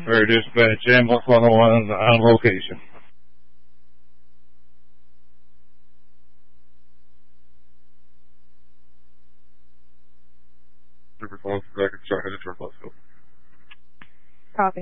Air Dispatch, Ambulance 101 on location. Super close, back and start headed toward Let's go. Copy.